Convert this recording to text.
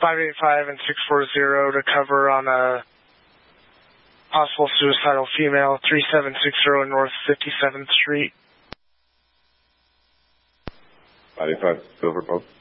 585 and 640 to cover on a possible suicidal female, 3760 North 57th Street. 585, Silver Post.